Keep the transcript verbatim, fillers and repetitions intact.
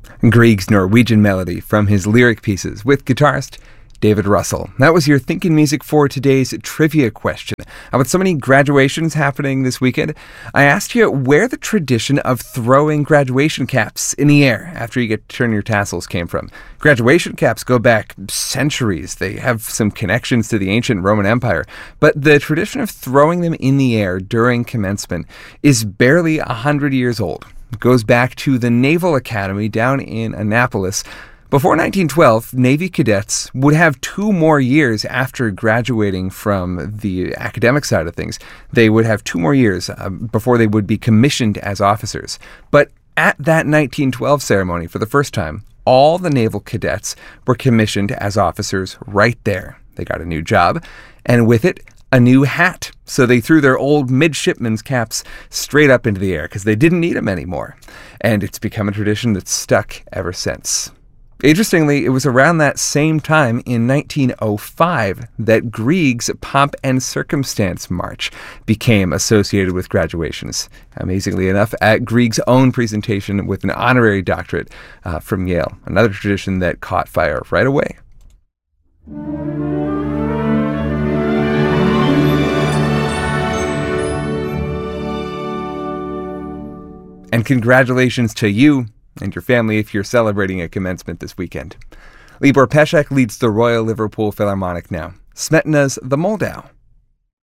Grieg's Norwegian Melody from his lyric pieces with guitarist David Russell. That was your Thinking Music for today's trivia question. With so many graduations happening this weekend, I asked you where the tradition of throwing graduation caps in the air after you get to turn your tassels came from. Graduation caps go back centuries. They have some connections to the ancient Roman Empire, but the tradition of throwing them in the air during commencement is barely a hundred years old. It goes back to the Naval Academy down in Annapolis. Before nineteen twelve, Navy cadets would have two more years after graduating from the academic side of things. They would have two more years uh, before they would be commissioned as officers. But at that nineteen twelve ceremony, for the first time, all the naval cadets were commissioned as officers right there. They got a new job, and with it, a new hat. So they threw their old midshipmen's caps straight up into the air because they didn't need them anymore. And it's become a tradition that's stuck ever since. Interestingly, it was around that same time in nineteen oh five that Grieg's Pomp and Circumstance March became associated with graduations. Amazingly enough, at Grieg's own presentation with an honorary doctorate uh, from Yale, another tradition that caught fire right away. And congratulations to you and your family if you're celebrating a commencement this weekend. Libor Pesek leads the Royal Liverpool Philharmonic now. Smetana's The Moldau